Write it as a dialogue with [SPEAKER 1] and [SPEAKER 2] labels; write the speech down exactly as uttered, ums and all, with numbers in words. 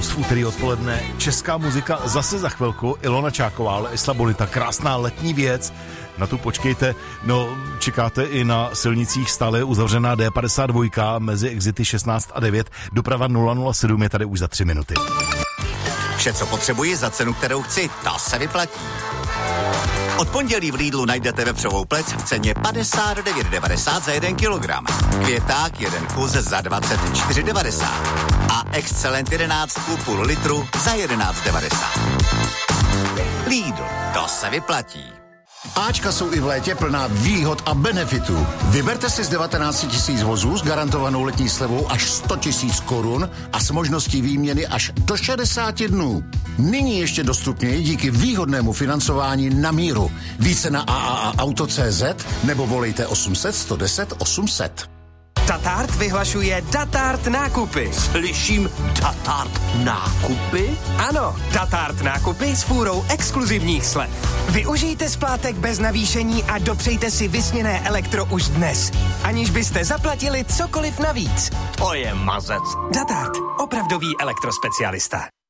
[SPEAKER 1] Plus v úterý odpoledne. Česká muzika zase za chvilku. Ilona Čáková, Isla Bonita, krásná letní věc. Na tu počkejte, no čekáte i na silnicích stále uzavřená D padesát dva mezi exity šestnáct a devět, doprava nula nula sedm je tady už za tři minuty.
[SPEAKER 2] Vše, co potřebuji za cenu, kterou chci, to se vyplatí. Od pondělí v Lidlu najdete vepřovou plec v ceně padesát devět devadesát za jeden kilogram. Květák jeden kus za dvacet čtyři devadesát. A Excellent jedenáct půl litru za jedenáct devadesát. Lidl, to se vyplatí.
[SPEAKER 3] Ačka jsou i v létě plná výhod a benefitů. Vyberte si z devatenáct tisíc vozů s garantovanou letní slevou až sto tisíc korun a s možností výměny až do šedesáti dnů. Nyní ještě dostupněji díky výhodnému financování na míru. Více na a a a auto tečka cé zet nebo volejte osm set sto deset osm set.
[SPEAKER 4] Datart vyhlašuje Datart nákupy.
[SPEAKER 5] Slyším Datart nákupy?
[SPEAKER 4] Ano, Datart nákupy s fůrou exkluzivních slev. Využijte splátek bez navýšení a dopřejte si vysněné elektro už dnes, aniž byste zaplatili cokoliv navíc.
[SPEAKER 5] To je mazec.
[SPEAKER 4] Datart, opravdový elektrospecialista.